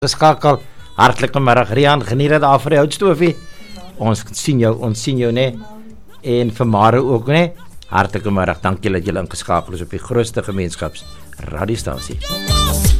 geskakel. Hartlike middag Rian, geniet dit daar vir die houtstofie. Ons sien jou nê. En vir Mare ook nê. Hartlike middag. Dankie dat julle ingeskakel is op die grootste gemeenskaps radiostasie.